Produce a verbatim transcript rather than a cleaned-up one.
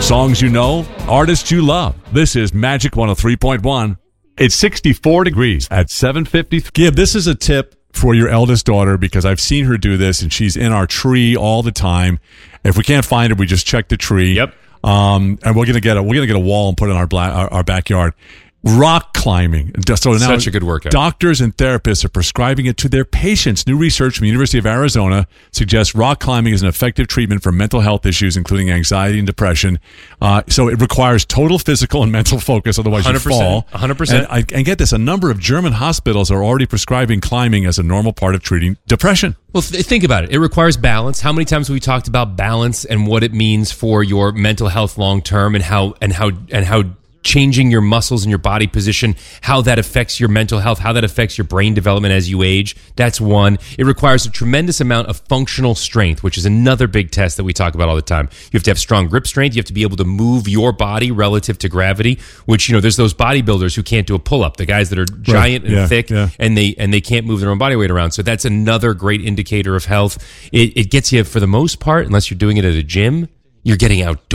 Songs you know, artists you love. This is Magic one oh three point one. It's sixty-four degrees at seven fifty. Gib, this is a tip for your eldest daughter because I've seen her do this, and she's in our tree all the time. If we can't find her, we just check the tree. Yep. Um, and we're gonna get a we're gonna get a wall and put it in our black, our, our backyard. Rock climbing. So now Such a good workout. Doctors and therapists are prescribing it to their patients. New research from the University of Arizona suggests rock climbing is an effective treatment for mental health issues, including anxiety and depression. Uh, so it requires total physical and mental focus, otherwise you fall. one hundred percent. And, I, and get this, a number of German hospitals are already prescribing climbing as a normal part of treating depression. Well, th- think about it. It requires balance. How many times have we talked about balance and what it means for your mental health long term, and how and how and how changing your muscles and your body position, how that affects your mental health, how that affects your brain development as you age. That's one. It requires a tremendous amount of functional strength, which is another big test that we talk about all the time. You have to have strong grip strength. You have to be able to move your body relative to gravity, which, you know, there's those bodybuilders who can't do a pull-up, the guys that are giant right. and yeah, thick, yeah. and they and they can't move their own body weight around. So that's another great indicator of health. It, it gets you, for the most part, unless you're doing it at a gym, you're getting outdoors.